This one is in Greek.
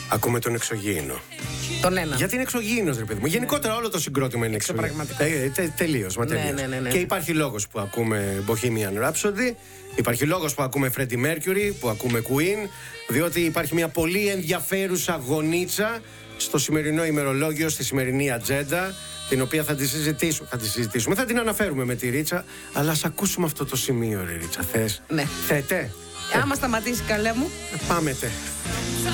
Ακούμε τον εξωγήινο. Τον ένα. Γιατί είναι εξωγήινος, ρε παιδί μου. Γενικότερα όλο το συγκρότημα είναι εξωγήινο. Τελείως. Ναι. Και υπάρχει λόγος που ακούμε Bohemian Rhapsody, υπάρχει λόγος που ακούμε Freddie Mercury, που ακούμε Queen, διότι υπάρχει μια πολύ ενδιαφέρουσα γωνίτσα στο σημερινό ημερολόγιο, στη σημερινή ατζέντα, την οποία θα τη συζητήσουμε. Θα την αναφέρουμε με τη Ρίτσα, αλλά ας ακούσουμε αυτό το σημείο, ρε Ρίτσα. Θες? Ναι. Θέτε? Άμα σταματήσει, καλέ μου. Πάμε τε.